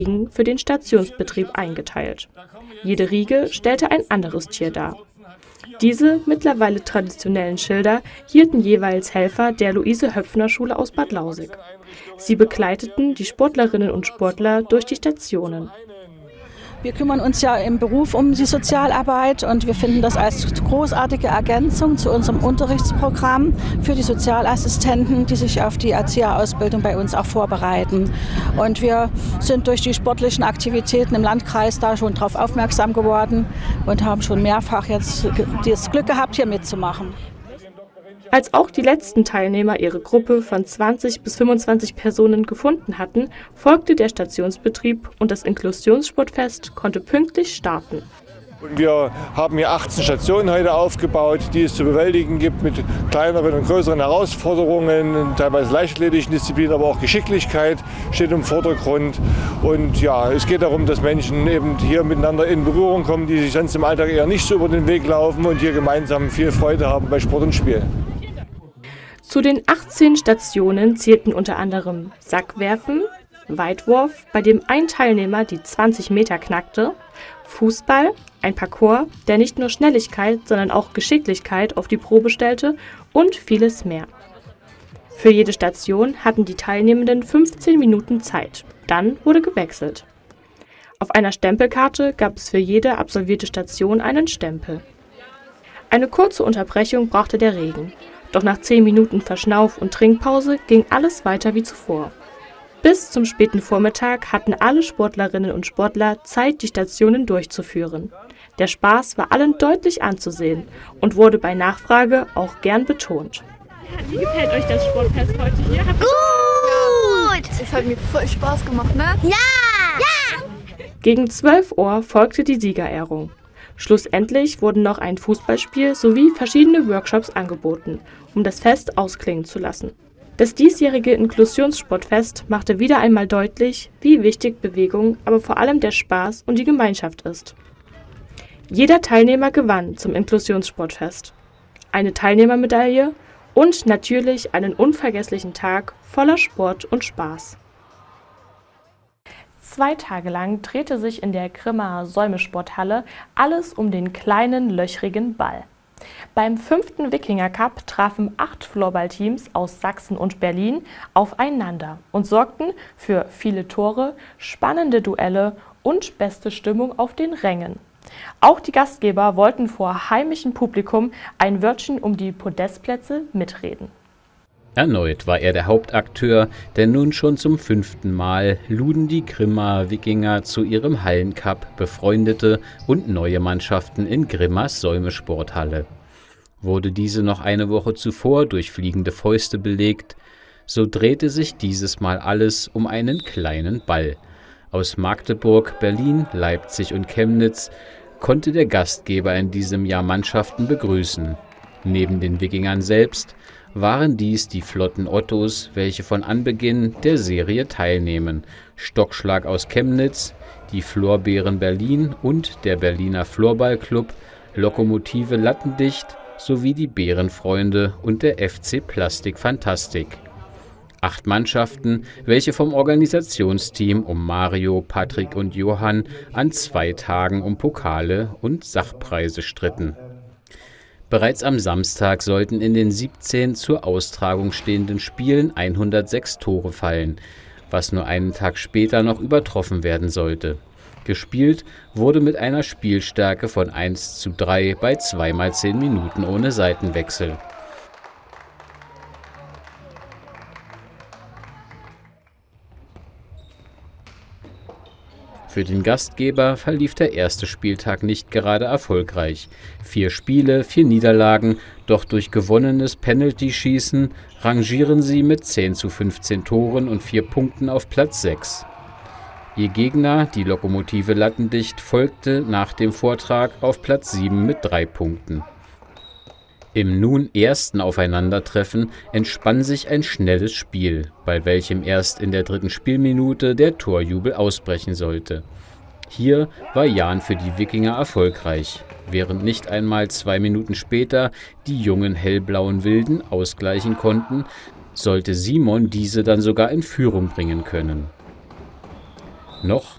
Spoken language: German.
für den Stationsbetrieb eingeteilt. Jede Riege stellte ein anderes Tier dar. Diese mittlerweile traditionellen Schilder hielten jeweils Helfer der Luise-Höpfner-Schule aus Bad Lausick. Sie begleiteten die Sportlerinnen und Sportler durch die Stationen. Wir kümmern uns ja im Beruf um die Sozialarbeit und wir finden das als großartige Ergänzung zu unserem Unterrichtsprogramm für die Sozialassistenten, die sich auf die Erzieherausbildung bei uns auch vorbereiten. Und wir sind durch die sportlichen Aktivitäten im Landkreis da schon darauf aufmerksam geworden und haben schon mehrfach jetzt das Glück gehabt, hier mitzumachen. Als auch die letzten Teilnehmer ihre Gruppe von 20 bis 25 Personen gefunden hatten, folgte der Stationsbetrieb und das Inklusionssportfest konnte pünktlich starten. Wir haben hier 18 Stationen heute aufgebaut, die es zu bewältigen gibt mit kleineren und größeren Herausforderungen, teilweise leichtathletischen Disziplinen, aber auch Geschicklichkeit steht im Vordergrund. Und ja, es geht darum, dass Menschen eben hier miteinander in Berührung kommen, die sich sonst im Alltag eher nicht so über den Weg laufen und hier gemeinsam viel Freude haben bei Sport und Spiel. Zu den 18 Stationen zählten unter anderem Sackwerfen, Weitwurf, bei dem ein Teilnehmer die 20 Meter knackte, Fußball, ein Parcours, der nicht nur Schnelligkeit, sondern auch Geschicklichkeit auf die Probe stellte und vieles mehr. Für jede Station hatten die Teilnehmenden 15 Minuten Zeit. Dann wurde gewechselt. Auf einer Stempelkarte gab es für jede absolvierte Station einen Stempel. Eine kurze Unterbrechung brachte der Regen. Doch nach 10 Minuten Verschnauf- und Trinkpause ging alles weiter wie zuvor. Bis zum späten Vormittag hatten alle Sportlerinnen und Sportler Zeit, die Stationen durchzuführen. Der Spaß war allen deutlich anzusehen und wurde bei Nachfrage auch gern betont. Wie gefällt euch das Sportfest heute hier? Gut! Es hat mir voll Spaß gemacht, ne? Ja! Ja! Gegen 12 Uhr folgte die Siegerehrung. Schlussendlich wurden noch ein Fußballspiel sowie verschiedene Workshops angeboten, um das Fest ausklingen zu lassen. Das diesjährige Inklusionssportfest machte wieder einmal deutlich, wie wichtig Bewegung, aber vor allem der Spaß und die Gemeinschaft ist. Jeder Teilnehmer gewann zum Inklusionssportfest. Eine Teilnehmermedaille und natürlich einen unvergesslichen Tag voller Sport und Spaß. 2 Tage lang drehte sich in der Grimmaer Säume-Sporthalle alles um den kleinen, löchrigen Ball. Beim 5. Wikinger-Cup trafen 8 Floorballteams aus Sachsen und Berlin aufeinander und sorgten für viele Tore, spannende Duelle und beste Stimmung auf den Rängen. Auch die Gastgeber wollten vor heimischem Publikum ein Wörtchen um die Podestplätze mitreden. Erneut war er der Hauptakteur, denn nun schon zum 5. Mal luden die Grimmaer Wikinger zu ihrem Hallencup befreundete und neue Mannschaften in Grimmas Säume-Sporthalle. Wurde diese noch eine Woche zuvor durch fliegende Fäuste belegt, so drehte sich dieses Mal alles um einen kleinen Ball. Aus Magdeburg, Berlin, Leipzig und Chemnitz konnte der Gastgeber in diesem Jahr Mannschaften begrüßen. Neben den Wikingern selbst waren dies die Flotten Ottos, welche von Anbeginn der Serie teilnehmen, Stockschlag aus Chemnitz, die Floorbären Berlin und der Berliner Floorballclub, Lokomotive Lattendicht sowie die Bärenfreunde und der FC Plastik Fantastik. 8 Mannschaften, welche vom Organisationsteam um Mario, Patrick und Johann an 2 Tagen um Pokale und Sachpreise stritten. Bereits am Samstag sollten in den 17 zur Austragung stehenden Spielen 106 Tore fallen, was nur einen Tag später noch übertroffen werden sollte. Gespielt wurde mit einer Spielstärke von 1:3 bei 2 mal 10 Minuten ohne Seitenwechsel. Für den Gastgeber verlief der erste Spieltag nicht gerade erfolgreich. 4 Spiele, 4 Niederlagen, doch durch gewonnenes Penalty-Schießen rangieren sie mit 10:15 Toren und 4 Punkten auf Platz 6. Ihr Gegner, die Lokomotive Lattendicht, folgte nach dem Vortrag auf Platz 7 mit 3 Punkten. Im nun ersten Aufeinandertreffen entspann sich ein schnelles Spiel, bei welchem erst in der 3. Spielminute der Torjubel ausbrechen sollte. Hier war Jan für die Wikinger erfolgreich, während nicht einmal 2 Minuten später die jungen hellblauen Wilden ausgleichen konnten, sollte Simon diese dann sogar in Führung bringen können. Noch